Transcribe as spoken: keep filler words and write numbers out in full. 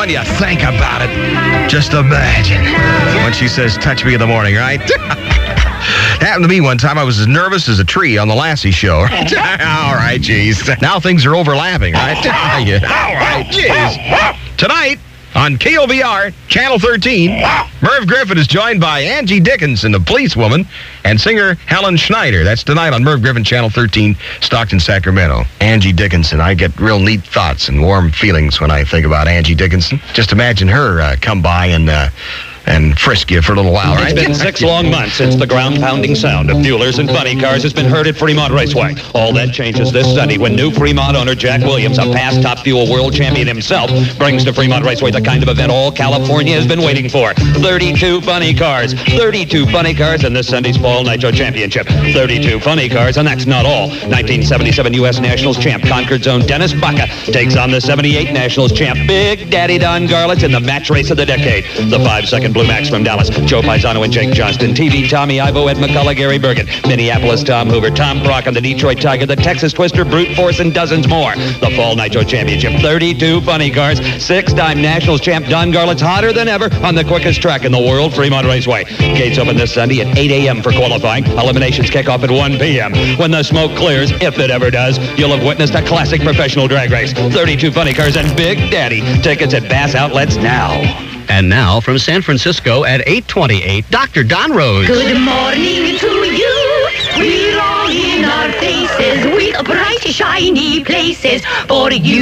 when you think about it, just imagine when she says, touch me in the morning, right? Happened to me one time. I was as nervous as a tree on the Lassie show. Right? All right, geez. Now things are overlapping, right? Yeah. All right, geez. Tonight on K O V R, Channel thirteen, Merv Griffin is joined by Angie Dickinson, a policewoman, and singer Helen Schneider. That's tonight on Merv Griffin, Channel thirteen, Stockton, Sacramento. Angie Dickinson. I get real neat thoughts and warm feelings when I think about Angie Dickinson. Just imagine her uh, come by and... Uh, and frisk you for a little while, right? It's been six long months since the ground-pounding sound of Buellers and funny cars has been heard at Fremont Raceway. All that changes this Sunday when new Fremont owner Jack Williams, a past Top Fuel world champion himself, brings to Fremont Raceway the kind of event all California has been waiting for. thirty-two funny cars. thirty-two funny cars in this Sunday's Fall Nitro Championship. thirty-two funny cars, and that's not all. nineteen seventy-seven U S Nationals champ Concord's own Dennis Baca takes on the seventy-eight Nationals champ Big Daddy Don Garlits in the match race of the decade. The five-second Blue Max from Dallas, Joe Paisano and Jake Johnston, T V Tommy Ivo, Ed McCullough, Gary Bergen, Minneapolis Tom Hoover, Tom Brock and the Detroit Tiger, the Texas Twister, Brute Force, and dozens more. The Fall Nitro Championship, thirty-two funny cars, six-time Nationals champ Don Garlits hotter than ever on the quickest track in the world, Fremont Raceway. Gates open this Sunday at eight a.m. for qualifying. Eliminations kick off at one p.m. When the smoke clears, if it ever does, you'll have witnessed a classic professional drag race. thirty-two funny cars and Big Daddy. Tickets at Bass Outlets now. And now, from San Francisco at eight twenty-eight, Doctor Don Rose. Good morning to you. We're all in our faces with bright, shiny places for you.